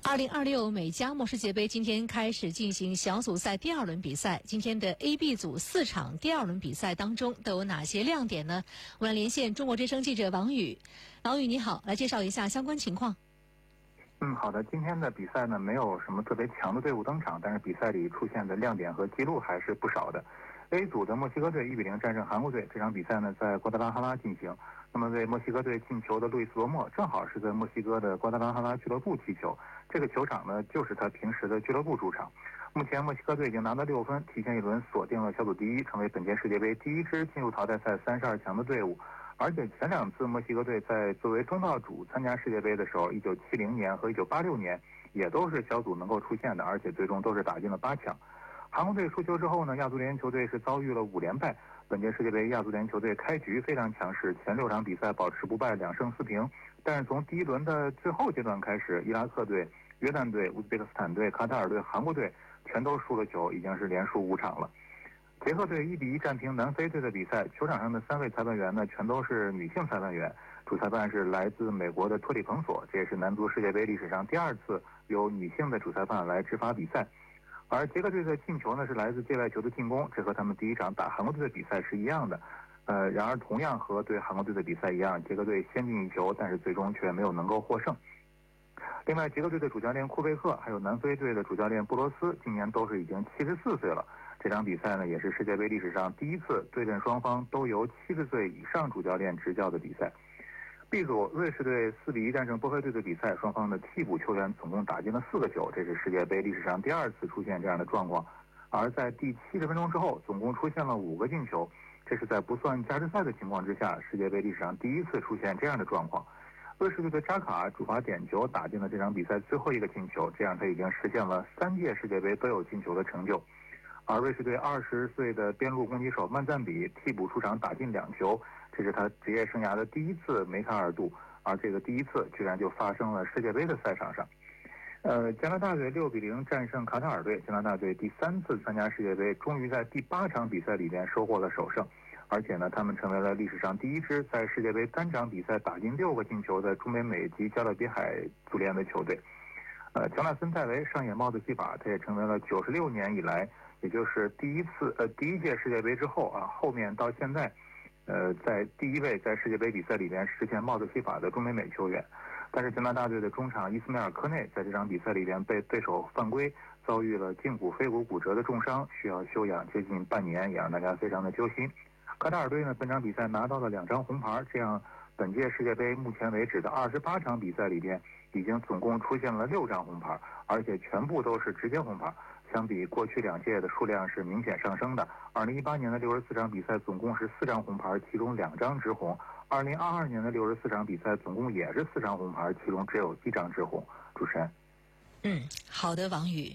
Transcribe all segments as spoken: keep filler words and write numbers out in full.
二零二六美加墨世界杯今天开始进行小组赛第二轮比赛。今天的 A、B 组四场第二轮比赛当中都有哪些亮点呢？我们连线中国之声记者王宇。王宇你好，来介绍一下相关情况。 嗯，好的。今天的比赛呢，没有什么特别强的队伍登场，但是比赛里出现的亮点和记录还是不少的。A 组的墨西哥队一比零战胜韩国队，这场比赛呢在瓜达拉哈拉进行。那么为墨西哥队进球的路易斯罗莫正好是在墨西哥的瓜达拉哈拉俱乐部踢球，这个球场呢就是他平时的俱乐部主场。目前墨西哥队已经拿到六分，提前一轮锁定了小组第一，成为本届世界杯第一支进入淘汰赛三十二强的队伍。而且前两次墨西哥队在作为东道主参加世界杯的时候，一九七零年和一九八六年也都是小组能够出线的，而且最终都是打进了八强。韩国队输球之后呢，亚足联球队是遭遇了五连败。本届世界杯亚足联球队开局非常强势，前六场比赛保持不败，两胜四平。但是从第一轮的最后阶段开始，伊拉克队、约旦队、乌兹别克斯坦队、卡塔尔队、韩国队全都输了球，已经是连输五场了。捷克队一比一战平南非队的比赛，球场上的三位裁判员呢，全都是女性裁判员。主裁判是来自美国的托里彭索，这也是男足世界杯历史上第二次由女性的主裁判来执法比赛。而捷克队的进球呢是来自界外球的进攻，这和他们第一场打韩国队的比赛是一样的。呃，然而同样和对韩国队的比赛一样，捷克队先进一球，但是最终却没有能够获胜。另外，捷克队的主教练库贝克还有南非队的主教练布罗斯今年都是已经七十四岁了。这场比赛呢也是世界杯历史上第一次对阵双方都由七十岁以上主教练执教的比赛。B 组瑞士队四比一战胜波黑队的比赛，双方的替补球员总共打进了四个球，这是世界杯历史上第二次出现这样的状况。而在第七十分钟之后，总共出现了五个进球，这是在不算加时赛的情况之下，世界杯历史上第一次出现这样的状况。瑞士队的扎卡主罚点球打进了这场比赛最后一个进球，这样他已经实现了三届世界杯都有进球的成就。而瑞士队二十岁的边路攻击手曼赞比替补出场打进两球，这是他职业生涯的第一次梅开二度，而这个第一次居然就发生了世界杯的赛场上。呃，加拿大队六比零战胜卡塔尔队，加拿大队第三次参加世界杯，终于在第八场比赛里边收获了首胜，而且呢，他们成为了历史上第一支在世界杯单场比赛打进六个进球的中北美及加勒比海足联的球队。呃，乔纳森戴维上演帽子戏法，他也成为了九十六年以来，也就是第一次呃第一届世界杯之后啊，后面到现在，呃，在第一位在世界杯比赛里边实现帽子戏法的中美美球员。但是加拿大队的中场伊斯梅尔科内在这场比赛里边被对手犯规，遭遇了胫骨腓骨骨折的重伤，需要休养接近半年，也让大家非常的揪心。卡塔尔队呢，本场比赛拿到了两张红牌，这样本届世界杯目前为止的二十八场比赛里边，已经总共出现了六张红牌，而且全部都是直接红牌。相比过去两届的数量是明显上升的。二零一八年的六十四场比赛总共是四张红牌，其中两张直红。二零二二年的六十四场比赛总共也是四张红牌，其中只有一张直红。主持人， 嗯，好的，王宇。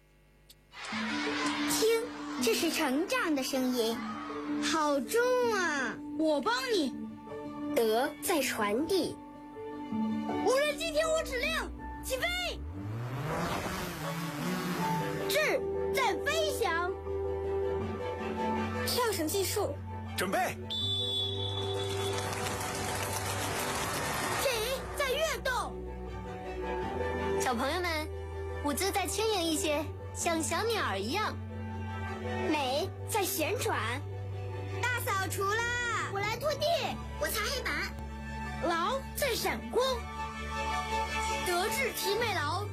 听，这是成长的声音，好重啊！ 我帮你。 德在传递。 无人机听我指令，起飞。 智在飞翔。 跳绳计数， 准备。 己在跃动。 小朋友们，舞姿再轻盈一些，像小鸟儿一样。 美在旋转。 大扫除啦！ 我来拖地，我擦黑板。 劳在闪光。德智体美劳